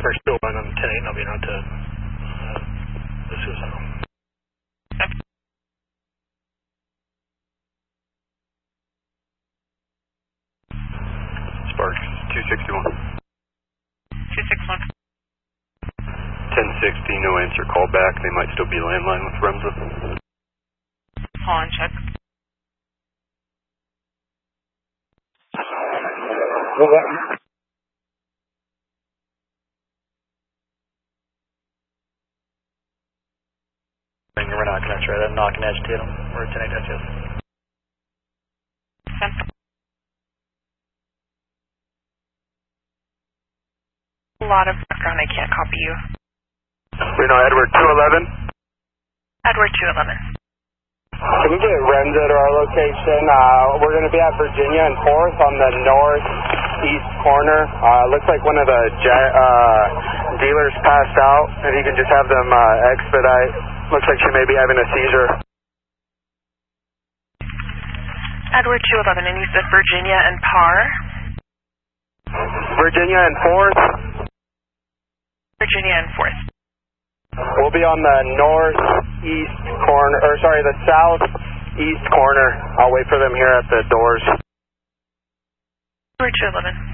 We're still running on the 10-8, I'll be out to the suicidal. Sparks, 261. 261. 1060, no answer, call back. They might still be landline with Remza. Call and check. We're not going to try that knock and agitate them. We're at 10-8, yes. A lot of background, I can't copy you. Reno, Edward 211. Edward 211. Can we get Remza to our location? We're going to be at Virginia and 4th on the northeast corner. Looks like one of the dealers passed out. If you can just have them expedite. Looks like she may be having a seizure. Edward 211, and you said Virginia and Par? Virginia and 4th. Virginia and 4th. We'll be on the northeast corner, or sorry, the southeast corner. I'll wait for them here at the doors. Edward 211.